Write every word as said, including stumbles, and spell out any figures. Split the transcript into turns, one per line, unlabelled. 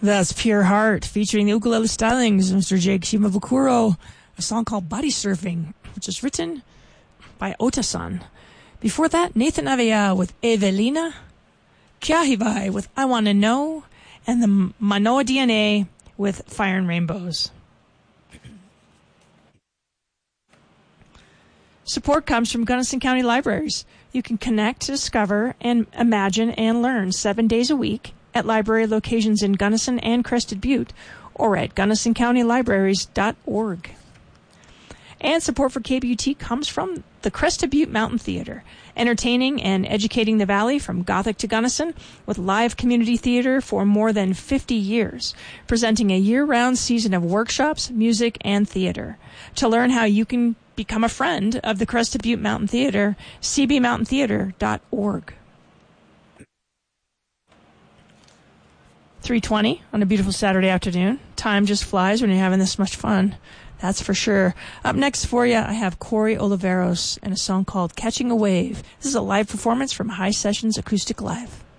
That's Pure Heart, featuring the ukulele stylings of Mister Jake Shimabukuro, a song called Body Surfing, which is written by Otasan. Before that, Nathan Avia with Evelina, Kiahivai with I Wanna Know, and the Manoa D N A with Fire and Rainbows. Support comes from Gunnison County Libraries. You can connect, discover, and imagine and learn seven days a week at library locations in Gunnison and Crested Butte, or at gunnison county libraries dot org. And support for K B U T comes from the Crested Butte Mountain Theater, entertaining and educating the Valley from Gothic to Gunnison with live community theater for more than fifty years, presenting a year-round season of workshops, music, and theater. To learn how you can become a friend of the Crested Butte Mountain Theater, c b mountain theater dot org. three twenty on a beautiful Saturday afternoon. Time just flies when you're having this much fun. That's for sure. Up next for you, I have Corey Oliveros and a song called Catching a Wave. This is a live performance from High Sessions Acoustic Live.